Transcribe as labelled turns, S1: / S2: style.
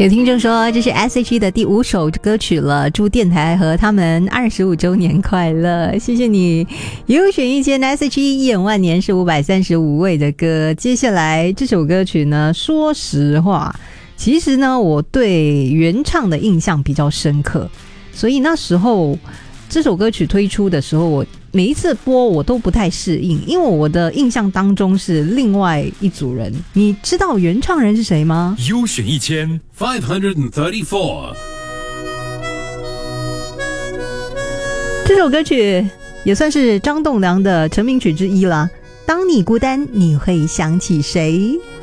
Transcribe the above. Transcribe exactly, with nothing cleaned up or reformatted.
S1: 有听众说这是 S H E 的第五首歌曲了，祝电台和他们二十五周年快乐，谢谢你。优选一千 S H E 一眼万年是五百三十五位的歌。接下来这首歌曲呢，说实话其实呢我对原唱的印象比较深刻，所以那时候这首歌曲推出的时候，我每一次播我都不太适应，因为我的印象当中是另外一组人。你知道原唱人是谁吗？
S2: 优选一千 five thirty-four，
S1: 这首歌曲也算是张栋梁的成名曲之一啦。当你孤单，你会想起谁？